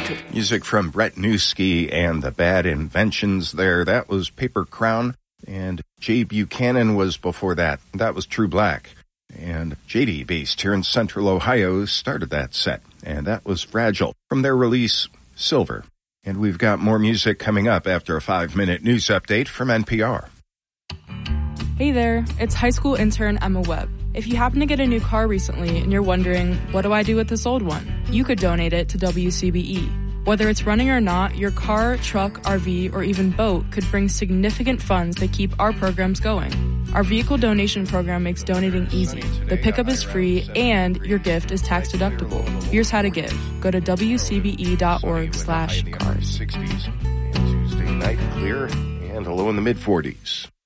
Music from Brett Newski and the Bad Inventions there. That was Paper Crown. And Jay Buchanan was before that. That was True Black. And JD, based here in Central Ohio, started that set. And that was Fragile from their release, Silver. And we've got more music coming up after a 5-minute news update from NPR. Hey there, it's high school intern Emma Webb. If you happen to get a new car recently and you're wondering, what do I do with this old one? You could donate it to WCBE. Whether it's running or not, your car, truck, RV, or even boat could bring significant funds that keep our programs going. Our vehicle donation program makes donating easy. The pickup is free and your gift is tax deductible. Here's how to give. Go to WCBE.org/cars. And Tuesday night clear and a low in the mid-40s.